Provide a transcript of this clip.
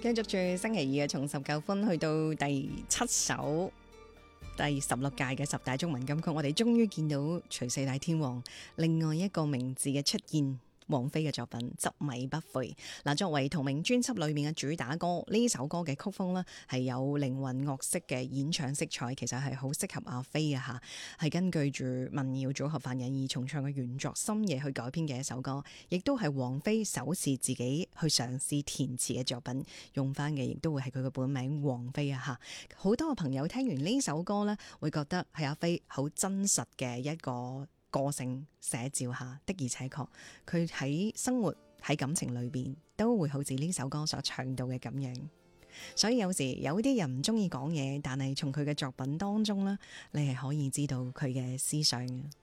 繼續住星期二嘅從19分去到第7首第16屆嘅10大中文金曲，我哋終於見到除四大天王另外一個名字嘅出現。王菲嘅作品《執迷不悔》嗱，作為同名專輯裏面嘅主打歌，呢首歌嘅曲風呢係有靈魂樂式嘅演唱色彩，其實係好適合阿菲嘅吓，係根據住民謠組合范仁義重唱嘅原作《深夜》去改編嘅一首歌，亦都係王菲首次自己去嘗試填詞嘅作品，用翻嘅亦都會係佢嘅本名王菲啊吓。好多嘅朋友聽完呢首歌呢，會覺得係阿菲好真實嘅一個性寫照下，的而且確佢喺生活喺感情裏邊都會好似呢首歌所唱到嘅咁樣，所以有時有啲人唔中意講嘢，但係從佢嘅作品當中呢，你係可以知道佢嘅思想嘅。